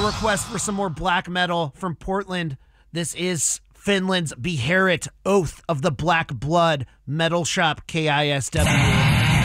request for some more black metal from Portland. This is Finland's Beherit, Oath of the Black Blood, Metal Shop KISW.